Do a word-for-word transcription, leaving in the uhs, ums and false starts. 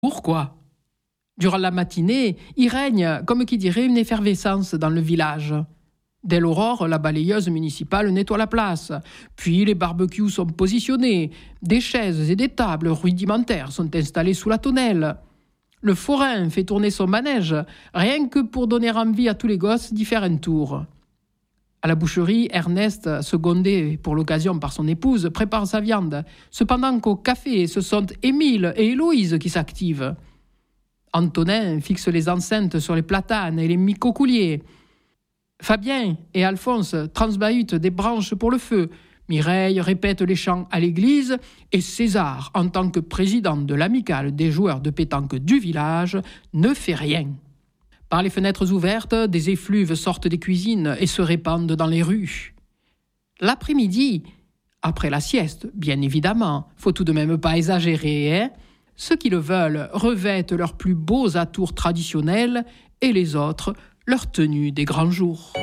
Pourquoi ? Durant la matinée, il règne, comme qui dirait, une effervescence dans le village. Dès l'aurore, la balayeuse municipale nettoie la place. Puis les barbecues sont positionnés. Des chaises et des tables rudimentaires sont installées sous la tonnelle. Le forain fait tourner son manège, rien que pour donner envie à tous les gosses d'y faire un tour. À la boucherie, Ernest, secondé pour l'occasion par son épouse, prépare sa viande. Cependant qu'au café, ce sont Émile et Héloïse qui s'activent. Antonin fixe les enceintes sur les platanes et les micocouliers. Fabien et Alphonse transbahutent des branches pour le feu. Mireille répète les chants à l'église et César, en tant que président de l'amicale des joueurs de pétanque du village, ne fait rien. Par les fenêtres ouvertes, des effluves sortent des cuisines et se répandent dans les rues. L'après-midi, après la sieste, bien évidemment, faut tout de même pas exagérer, hein ? Ceux qui le veulent revêtent leurs plus beaux atours traditionnels et les autres leur tenue des grands jours.